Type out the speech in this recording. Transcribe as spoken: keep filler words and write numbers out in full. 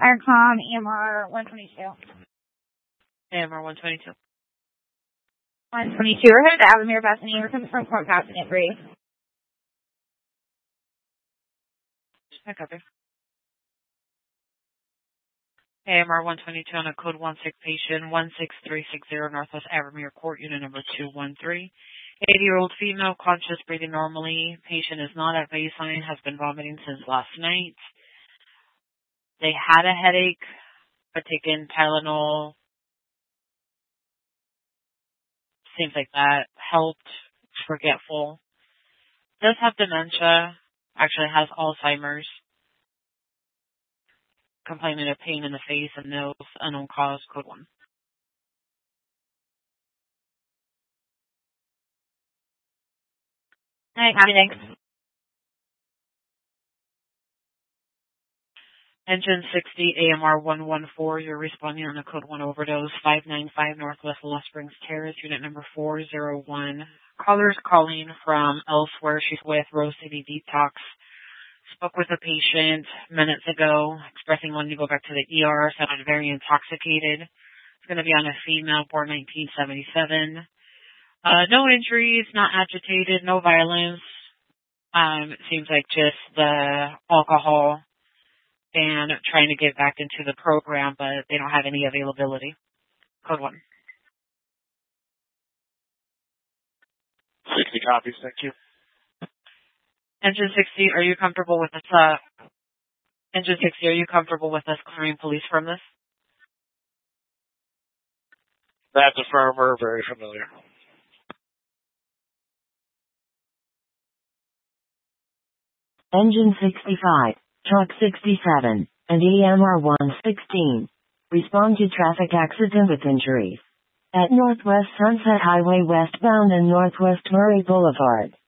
Aircom E M R one twenty-two. A M R one twenty-two. one twenty-two. We're headed to Avamere, Bethany. We're coming from Court Pass and Bree. I copy. A M R one twenty-two on a code one six patient, one six three six zero Northwest Avamere Court, unit number two one three. eighty-year-old female, conscious, breathing normally. Patient is not at baseline, has been vomiting since last night. They had a headache, but taken Tylenol. Seems like that helped. Forgetful. Does have dementia. Actually has Alzheimer's. Complaining of pain in the face and nose. Unknown cause. Code one. Alright, copy, thanks. Engine sixty, A M R one one four, you're responding on a code one overdose, five nine five Northwest Lost Springs Terrace, unit number four zero one. Caller's calling from elsewhere. She's with Rose City Detox. Spoke with a patient minutes ago, expressing wanting to go back to the E R, sounded very intoxicated. It's going to be on a female, born nineteen seventy-seven. Uh, no injuries, not agitated, no violence. Um, it seems like just the alcohol and trying to get back into the program, but they don't have any availability. Code one. sixty copies, thank you. Engine sixty, are you comfortable with this? Uh, Engine sixty, are you comfortable with us clearing police from this? That's a firm, we're very familiar. Engine sixty-five, Truck sixty-seven, and E M R one sixteen. Respond to traffic accident with injuries. At Northwest Sunset Highway westbound and Northwest Murray Boulevard.